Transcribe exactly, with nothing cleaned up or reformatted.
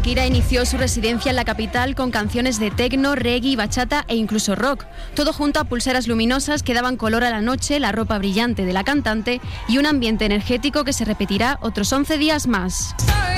Shakira inició su residencia en la capital con canciones de techno, reggae, bachata e incluso rock. Todo junto a pulseras luminosas que daban color a la noche, la ropa brillante de la cantante y un ambiente energético que se repetirá otros once días más.